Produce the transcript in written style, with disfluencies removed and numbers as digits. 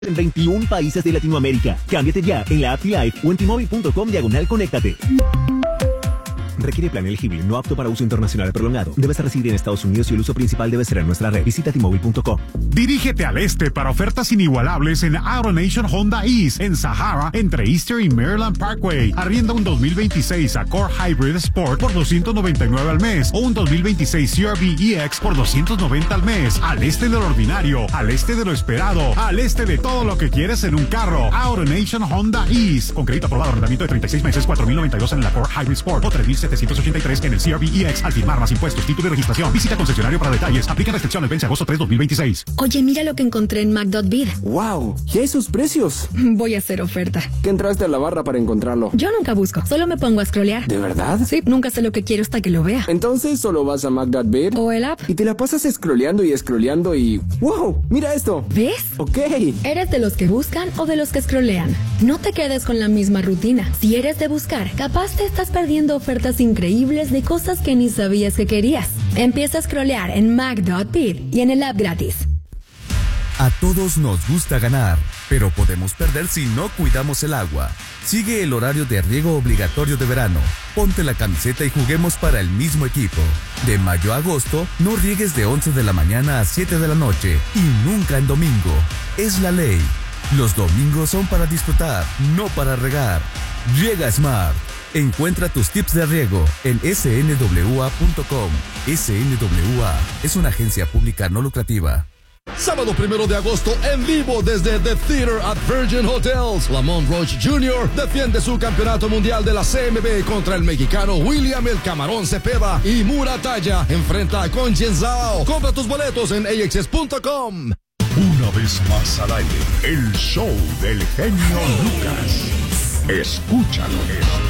En 21 países de Latinoamérica. Cámbiate ya en la app T-Life o en T-Mobile.com/conéctate. Requiere plan elegible, no apto para uso internacional prolongado. Debes residir en Estados Unidos y el uso principal debe ser en nuestra red. Visita T-Mobile.com. Dirígete al este para ofertas inigualables en AutoNation Honda East en Sahara, entre Easter y Maryland Parkway. Arrienda un 2026 Accord Hybrid Sport por $299 al mes o un 2026 CR-V EX por $290 al mes. Al este de lo ordinario, al este de lo esperado, al este de todo lo que quieres en un carro. AutoNation Honda East. Con crédito aprobado, arrendamiento de 36 meses, $4,092 en el Accord Hybrid Sport o $3,783 en el CR-V EX. Al firmar más impuestos, título y registración. Visita concesionario para detalles. Aplica restricciones. Vence agosto 3, 2026. Oye, mira lo que encontré en Mac.bid. ¡Wow! ¿Y esos precios? Voy a hacer oferta. ¿Qué entraste a la barra para encontrarlo? Yo nunca busco, solo me pongo a scrollear. ¿De verdad? Sí, nunca sé lo que quiero hasta que lo vea. Entonces solo vas a Mac.bid o el app y te la pasas scrolleando y ¡wow! ¡Mira esto! ¿Ves? Ok. ¿Eres de los que buscan o de los que scrollean? No te quedes con la misma rutina. Si eres de buscar, capaz te estás perdiendo ofertas increíbles de cosas que ni sabías que querías. Empieza a scrollear en Mac.bid y en el app gratis. A todos nos gusta ganar, pero podemos perder si no cuidamos el agua. Sigue el horario de riego obligatorio de verano. Ponte la camiseta y juguemos para el mismo equipo. De mayo a agosto, no riegues de 11 de la mañana a 7 de la noche y nunca en domingo. Es la ley. Los domingos son para disfrutar, no para regar. Riega Smart. Encuentra tus tips de riego en snwa.com. SNWA es una agencia pública no lucrativa. Sábado 1 de agosto en vivo desde The Theater at Virgin Hotels. Lamont Roach Jr. defiende su campeonato mundial de la CMB contra el mexicano William El Camarón Cepeda y Muratalla enfrenta a Conchenzao. Compra tus boletos en axs.com. Una vez más al aire, el show del genio Lucas. Escúchalo.